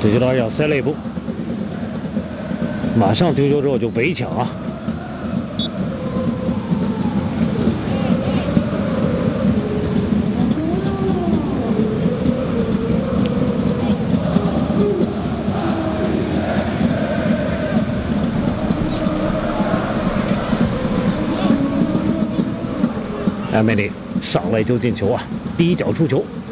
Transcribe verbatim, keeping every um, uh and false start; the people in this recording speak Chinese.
这球打要塞了一步，马上丢球之后就围抢啊！艾梅里上来就进球啊！第一脚出球。